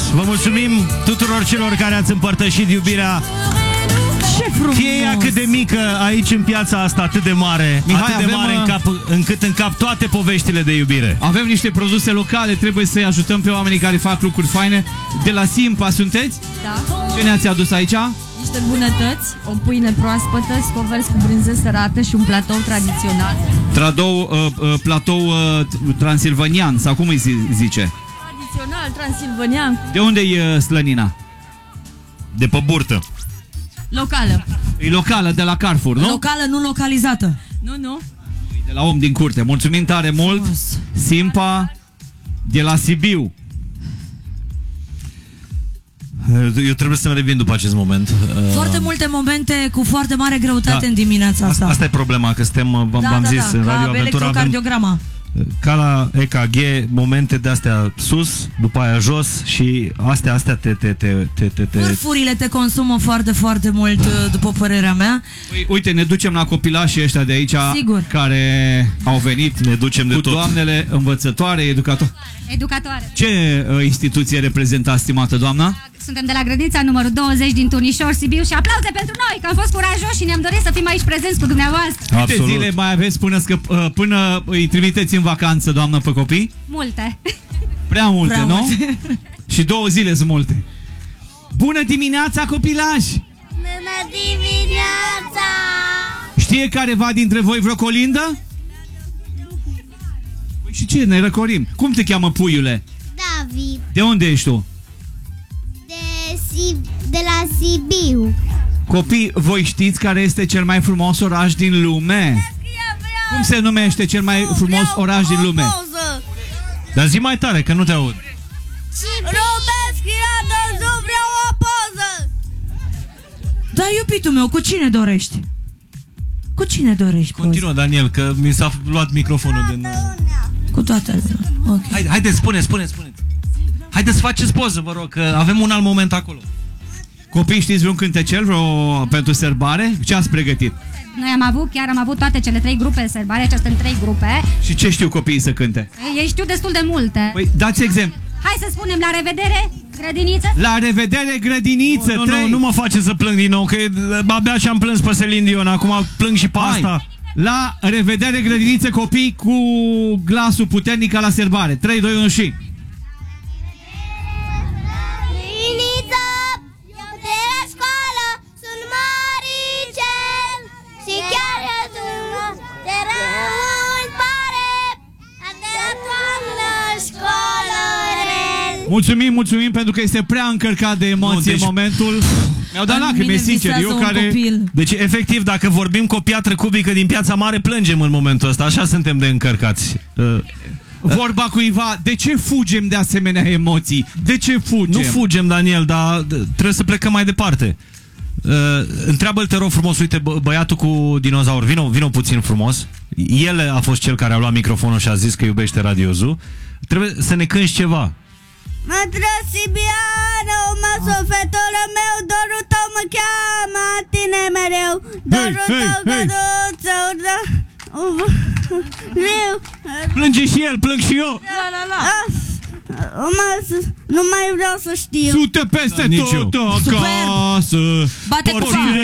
Vă mulțumim tuturor celor care ați împărtășit iubirea. Ce frumos! Fie ea cât de mică aici în piața asta atât de mare, Mihai, atât de mare încât încap toate poveștile de iubire. Avem niște produse locale, trebuie să-i ajutăm pe oamenii care fac lucruri faine. De la Simpa sunteți? Da. Ce ne-ați adus aici? Niște bunătăți, o pâine proaspătă, scovers cu brânză sărată și un platou tradițional. Platou transilvanian, sau cum îi zice? Tradițional, transilvanian. De unde e slănina? De pe burtă. Locală. E locală, de la Carrefour, nu? Locală, nu localizată. Nu. De la om din curte. Mulțumim tare mult. Simpa de la Sibiu. Eu trebuie să-mi revin după acest moment. Foarte multe momente cu foarte mare greutate în dimineața asta. Asta e problema, că suntem, v-am zis, în Radio Aventura electrocardiograma. Ca la EKG, momente de-astea sus, după aia jos și astea Vârfurile te consumă foarte, foarte mult, după părerea mea. Uite, ne ducem la copilașii ăștia de aici. Sigur. Care au venit. Ne ducem de cu tot. doamnele învățătoare, Educatoare. Ce instituție reprezentați, stimată doamna? Suntem de la grădinița numărul 20 din Tunișor, Sibiu și aplauze pentru noi, că am fost curajoși și ne-am dorit să fim aici prezenți cu dumneavoastră. Câte zile mai aveți până îi trimiteți în vacanță, doamnă, pe copii? Multe. Prea multe, nu? Și 2 zile sunt multe. Bună dimineața, copilași! Bună dimineața! Știe careva dintre voi vreo colindă? Păi și ce, ne răcorim? Cum te cheamă, puiule? David. De unde ești tu? De la Sibiu. Copii, voi știți care este cel mai frumos oraș din lume? Cum se numește cel mai frumos oraș din lume? Dar zi mai tare, că nu te aud. Vreau o poză. Da, iubitul meu, cu cine dorești? Cu cine dorești? Continuă, Daniel, că mi s-a luat microfonul din... Cu toată lumea. Okay. Haideți, spune. Haideți să faceți poză, vă rog, că avem un alt moment acolo. Copii, știți vreun cântecel pentru sărbare? Ce ați pregătit? Noi am avut toate cele 3 grupe de sărbare, acestea sunt 3 grupe. Și ce știu copiii să cânte? Ei știu destul de multe. Păi, dați exemplu. Hai să spunem la revedere, grădiniță. La revedere, grădiniță! Nu mă face să plâng din nou, că abia și-am plâns pe Celine Dion, acum plâng și pe asta. La revedere, grădiniță, copii, cu glasul puternic ca la sărbare. 3, 2, 1 și... Mulțumim pentru că este prea încărcat de emoție momentul. Mi-au dat lacrime, sincer. Deci, efectiv, dacă vorbim cu o piatră cubică din Piața Mare, plângem în momentul ăsta. Așa suntem de încărcați. Vorba cuiva, de ce fugem de asemenea emoții? De ce fugem? Nu fugem, Daniel, dar trebuie să plecăm mai departe. Întreabă-l, te rog frumos, uite, băiatul cu dinozaur, vino puțin frumos. El a fost cel care a luat microfonul și a zis că iubește Radio Zoo. Trebuie să ne cânti ceva. Mătrăsibiană, sufletul meu, dorul tău mă cheamă, tine mereu, dorul tău găduță, Plânge și el, plâng și eu. Nu mai vreau să știu. Sute peste tot acasă. Bate-ți